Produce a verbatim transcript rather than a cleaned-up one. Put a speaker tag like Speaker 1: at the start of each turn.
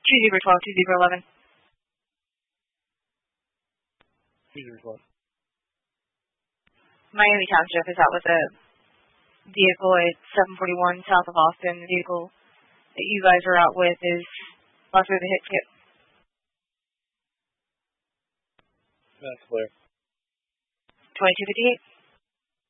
Speaker 1: two zero one two, two zero one one.
Speaker 2: two zero one one.
Speaker 1: Miami Township, is that with a vehicle at seven forty-one south of Austin? The vehicle that you guys are out with is that's where the hit skip.
Speaker 2: That's clear.
Speaker 1: twenty-two fifty-eight.